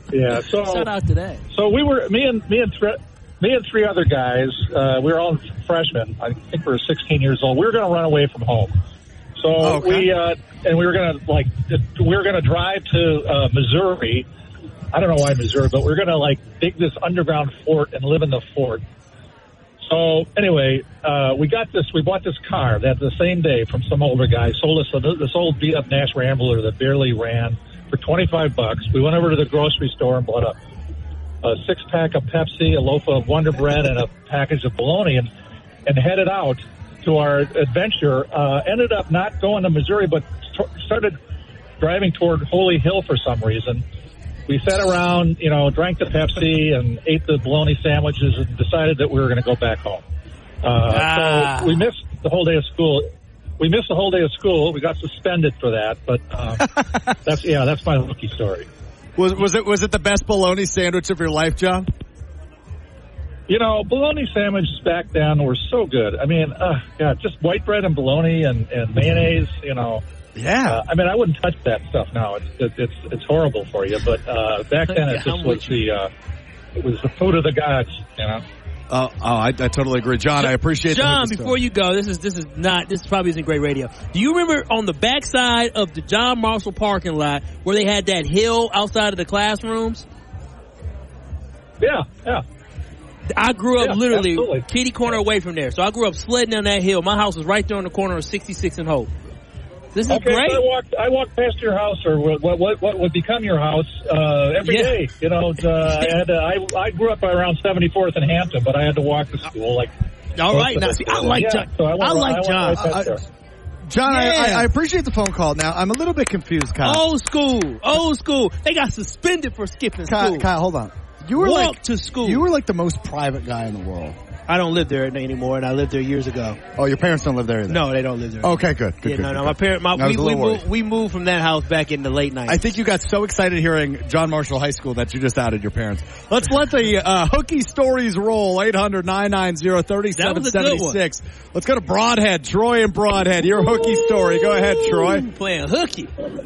Yeah. So shout out to that. So we were me and three other guys. We were all freshmen. I think we were 16 years old. We were going to run away from home. So we were going to drive to Missouri. I don't know why Missouri, but we're going to dig this underground fort and live in the fort. So anyway, we bought this car that the same day from some older guy, sold us this old beat up Nash Rambler that barely ran for $25. We went over to the grocery store and bought a 6-pack of Pepsi, a loaf of Wonder Bread, and a package of bologna and headed out to our adventure. Ended up not going to Missouri, but started driving toward Holy Hill for some reason. We sat around, drank the Pepsi and ate the bologna sandwiches and decided that we were going to go back home. So we missed the whole day of school. We got suspended for that, but that's my rookie story. Was it the best bologna sandwich of your life, John? Bologna sandwiches back then were so good. I mean, just white bread and bologna and mayonnaise, Yeah. I wouldn't touch that stuff now. It's horrible for you. But back then, it just was the food of the gods. I totally agree, John. I appreciate John. Before you go, this probably isn't great radio. Do you remember on the backside of the John Marshall parking lot where they had that hill outside of the classrooms? Yeah. I grew up literally absolutely. kitty corner away from there. So I grew up sledding down that hill. My house was right there on the corner of 66 and Hope. This is great. So I walked past your house, or what would become your house, every day. I grew up around 74th and Hampton, but I had to walk to school. All right, now see, I like John. So I like John. John, I appreciate the phone call. Now, I'm a little bit confused, Kyle. Old school. They got suspended for skipping school. Kyle, hold on. You were Walk to school. You were the most private guy in the world. I don't live there anymore, and I lived there years ago. Oh, your parents don't live there either? No, they don't live there. Okay, good. My moved from that house back in the late 90s. I think you got so excited hearing John Marshall High School that you just outed your parents. Let's let the hooky stories roll. 800-990-3776. Let's go to Broadhead. Troy and Broadhead. Your hooky story. Go ahead, Troy. Playing hooky.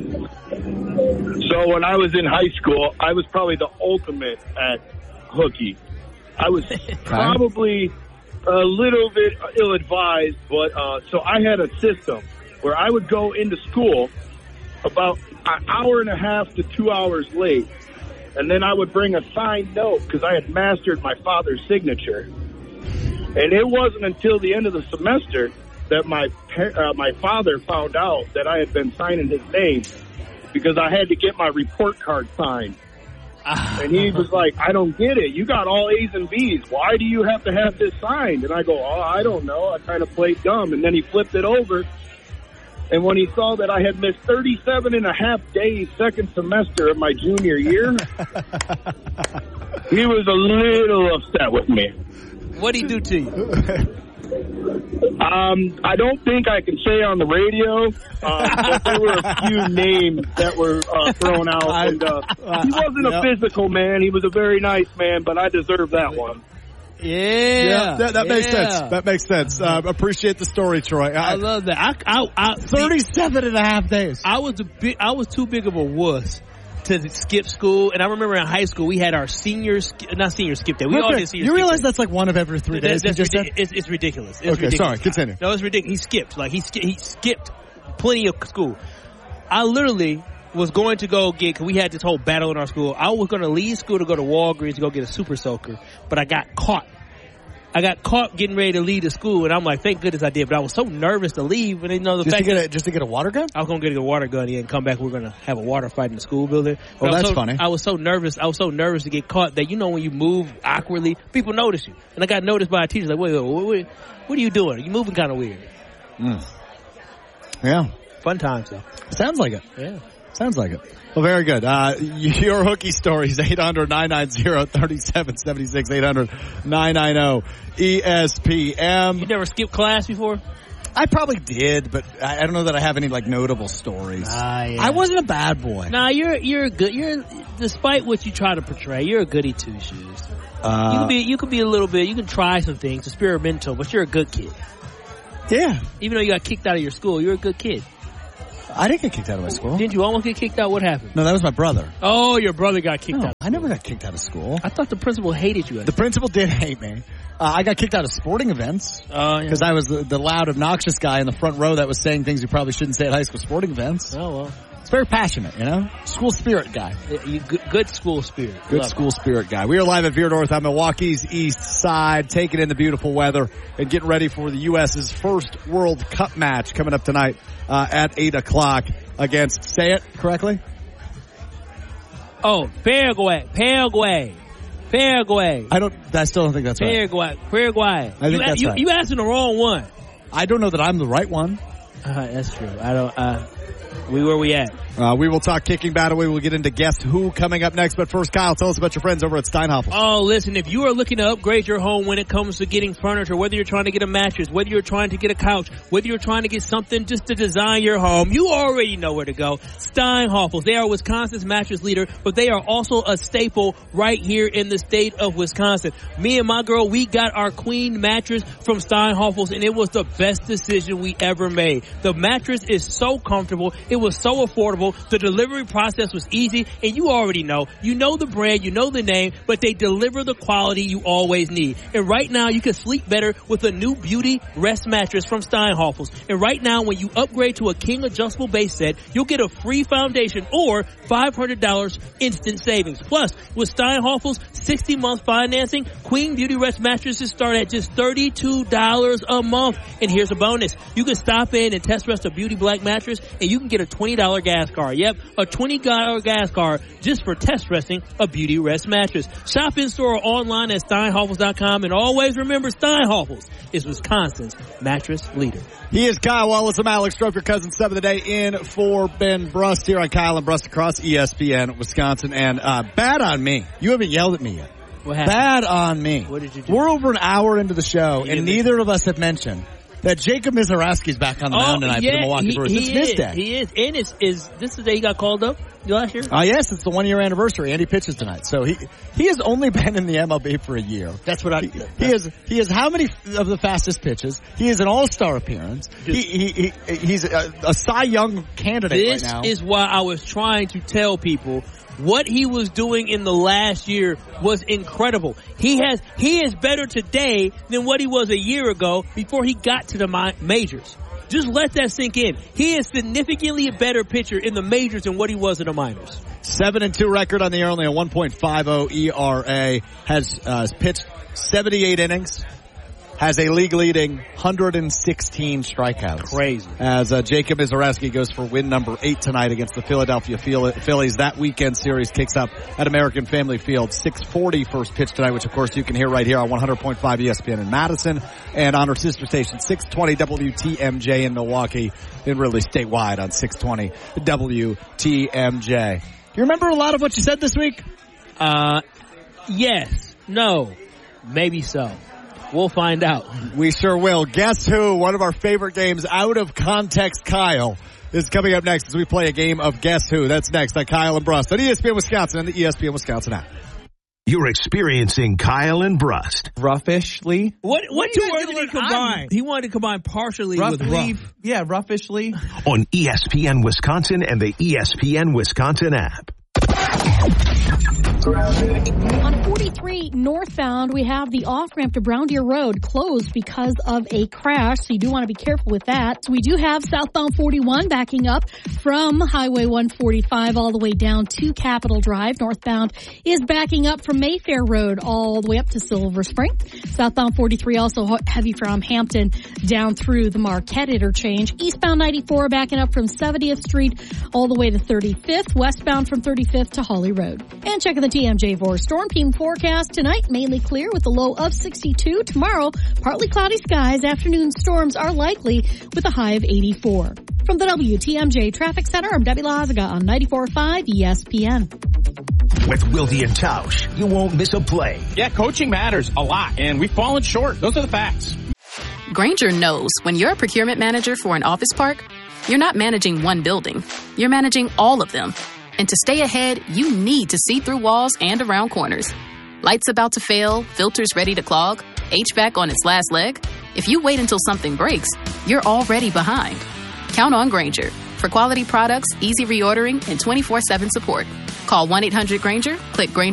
So when I was in high school, I was probably the ultimate at hooky. I was probably a little bit ill-advised, but so I had a system where I would go into school about an hour and a half to 2 hours late, and then I would bring a signed note because I had mastered my father's signature. And it wasn't until the end of the semester that my father found out that I had been signing his name because I had to get my report card signed. And he was like, I don't get it. You got all A's and B's. Why do you have to have this signed? And I go, I don't know. I kind of played dumb. And then he flipped it over. And when he saw that I had missed 37 and a half days second semester of my junior year, he was a little upset with me. What'd he do to you? I don't think I can say on the radio, but there were a few names that were thrown out. And he wasn't a physical man. He was a very nice man, but I deserve that one. Yeah, that makes sense. That makes sense. Appreciate the story, Troy. I love that. I 37 and a half days. I was too big of a wuss to skip school. And I remember in high school we had our not senior skip day. We all did senior. You realize that's one of every 3 days. It's ridiculous. It's ridiculous. Sorry, continue. No, it's ridiculous. He skipped. He skipped plenty of school. I literally was going to go get, cause we had this whole battle in our school. I was going to leave school to go to Walgreens to go get a super soaker, but I got caught. Getting ready to leave the school, and I'm like, thank goodness I did. But I was so nervous to leave, and just to get a water gun. I was gonna get a water gun and come back. We're gonna have a water fight in the school building. Well, that's funny. I was so nervous to get caught that when you move awkwardly, people notice you. And I got noticed by a teacher like, wait, what are you doing? You moving kind of weird. Yeah, fun times though. Sounds like it. Yeah, sounds like it. Well, very good. Your hooky stories, 800-990-3776, 800-990-ESPM. You never skipped class before? I probably did, but I don't know that I have any notable stories. Yeah. I wasn't a bad boy. Nah, you're good. Despite what you try to portray, you're a goody two shoes. You can be a little bit. You can try some things, experimental, but you're a good kid. Yeah. Even though you got kicked out of your school, you're a good kid. I didn't get kicked out of my school. Didn't you almost get kicked out? What happened? No, that was my brother. Oh, your brother got kicked out. I never got kicked out of school. I thought the principal hated you. The principal did hate me. I got kicked out of sporting events because I was the loud, obnoxious guy in the front row that was saying things you probably shouldn't say at high school sporting events. Oh, well. It's very passionate, you know? School spirit guy. Good school spirit. Good school spirit guy. We are live at Veer North on Milwaukee's east side, taking in the beautiful weather and getting ready for the U.S.'s first World Cup match coming up tonight at 8 o'clock against, say it correctly? Oh, Paraguay. I still don't think that's right. Paraguay. I think that's right. You asking the wrong one. I don't know that I'm the right one. That's true. Where we at? We will talk kicking battle. We will get into Guess Who coming up next. But first, Kyle, tell us about your friends over at Steinhoffel. Oh, listen, if you are looking to upgrade your home when it comes to getting furniture, whether you're trying to get a mattress, whether you're trying to get a couch, whether you're trying to get something just to design your home, you already know where to go. Steinhoffel. They are Wisconsin's mattress leader, but they are also a staple right here in the state of Wisconsin. Me and my girl, we got our queen mattress from Steinhoffel's, and it was the best decision we ever made. The mattress is so comfortable. It was so affordable. The delivery process was easy, and you already know. You know the brand, you know the name, but they deliver the quality you always need. And right now, you can sleep better with a new Beauty Rest mattress from Steinhoffel's. And right now, when you upgrade to a King adjustable base set, you'll get a free foundation or $500 instant savings. Plus, with Steinhoffel's 60-month financing, Queen Beauty Rest mattresses start at just $32 a month. And here's a bonus. You can stop in and test rest a Beauty Black mattress, and you can get a $20 gas card. Yep, a $20 gas card just for test resting a Beauty Rest mattress. Shop in store or online at steinhoffels.com, and always remember, Steinhoffels is Wisconsin's mattress leader. He is Kyle Wallace. I'm Alex Stroke, your cousin, 7 of the day in for Ben Brust here on Kyle and Brust across ESPN Wisconsin. And bad on me. You haven't yelled at me yet. What happened? Bad on me. What did you do? We're over an hour into the show, and neither of us have mentioned that Jacob Mizorowski's back on the mound tonight for the Milwaukee Brewers. It's his day. He is. And is this the day he got called up last year? Yes, it's the 1-year anniversary, and he pitches tonight. So he has only been in the MLB for a year. That's what he has how many of the fastest pitches? He has an all-star appearance. He's a Cy Young candidate right now. This is why I was trying to tell people what he was doing in the last year was incredible. He is better today than what he was a year ago before he got to the majors. Just let that sink in. He is significantly a better pitcher in the majors than what he was in the minors. 7-2 record on the year, only a 1.50 ERA. Has pitched 78 innings. Has a league-leading 116 strikeouts. Crazy. As Jacob Mizorowski goes for win number 8 tonight against the Philadelphia Phillies. That weekend series kicks up at American Family Field. 6:40 first pitch tonight, which, of course, you can hear right here on 100.5 ESPN in Madison and on our sister station, 620 WTMJ in Milwaukee, and really statewide on 620 WTMJ. You remember a lot of what you said this week? Yes. No. Maybe so. We'll find out. We sure will. Guess Who, one of our favorite games, Out of Context Kyle, is coming up next as we play a game of Guess Who. That's next on Kyle and Brust on ESPN Wisconsin and the ESPN Wisconsin app. You're experiencing Kyle and Brust. Roughishly. What two words did he combine? He wanted to combine partially with rough. Yeah, roughishly. On ESPN Wisconsin and the ESPN Wisconsin app. On 43 northbound, we have the off-ramp to Brown Deer Road closed because of a crash, so you do want to be careful with that. So we do have southbound 41 backing up from Highway 145 all the way down to Capitol Drive. Northbound is backing up from Mayfair Road all the way up to Silver Spring. Southbound 43 also heavy from Hampton down through the Marquette interchange. Eastbound 94 backing up from 70th Street all the way to 35th. Westbound from 35th to Holly Road. And checking the TMJ4 storm team forecast tonight, mainly clear with a low of 62. Tomorrow, partly cloudy skies. Afternoon storms are likely with a high of 84. From the WTMJ Traffic Center, I'm Debbie Lazaga on 94.5 ESPN. With Wilde and Tausch, you won't miss a play. Yeah, coaching matters a lot, and we've fallen short. Those are the facts. Grainger knows when you're a procurement manager for an office park, you're not managing one building. You're managing all of them. And to stay ahead, you need to see through walls and around corners. Lights about to fail, filters ready to clog, HVAC on its last leg. If you wait until something breaks, you're already behind. Count on Grainger. for quality products, easy reordering, and 24/7 support. Call 1-800-GRANGER, click Grainger